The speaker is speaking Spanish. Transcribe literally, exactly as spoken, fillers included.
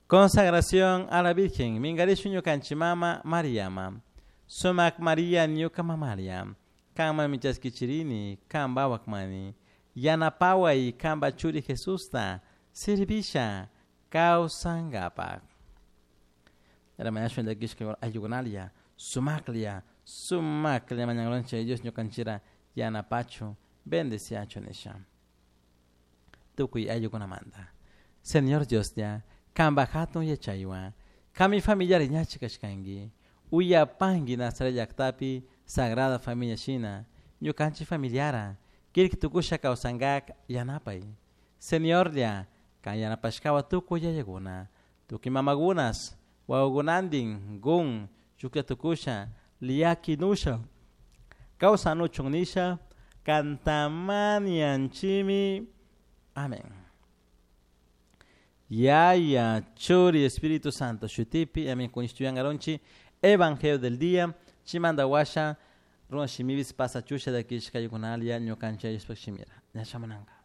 Consagración a la Virgen. Mingarishu ñukanchimama Mariama. Sumak María ñuka mamalia. Kama michaskichirini, kamba wakmani. Yanapaway kamba churi Jesusta. Servisha kausangapak. Era mañana de Gishka ayugonalia. Sumaklia. Sumaklia mañanglonche ellos ñukanchira. Yanapacho. Bendecía chonesha. Tukui ayugonamanda. Señor Dios ya. Kamba hatun yachaywa. Kami familiar ñachikashkangi. Uya pangi nasara yaktapi. Sagrada familia china. Ñukanchi familiara. Kirk tukusha kausangak yanapay. Señor ya. Kan yanapashkawa tuku yayaguna. Tuki mamagunas. Waugunandin. Gun. Chukya tukusha. Liaki nusha. Kausanu chungnisha. Kantamanianchimi. Amén. Yaya, Chori, Espíritu Santo, Shutipi, Amén, Kunishtuyan Garonchi, Evangelio del día, Chimanda Washa, Runa Shimibis, Pasa Chusha de Kishkayukunalia, Nyokancha, Yespashimira, Yashamananga.